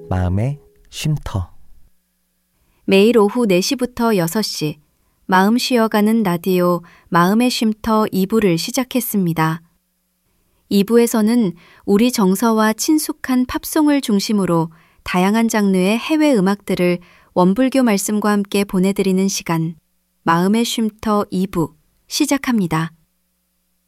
마음의 쉼터. 매일 오후 4시부터 6시 마음 쉬어가는 라디오 마음의 쉼터 2부를 시작했습니다. 2부에서는 우리 정서와 친숙한 팝송을 중심으로 다양한 장르의 해외 음악들을 원불교 말씀과 함께 보내드리는 시간 마음의 쉼터 2부 시작합니다.